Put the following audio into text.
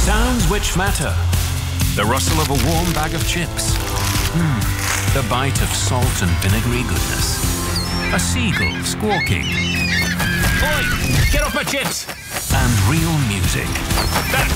Sounds which matter. The rustle of a warm bag of chips. The bite of salt and vinegary goodness. A seagull squawking. Oi! Get off my chips! And real music.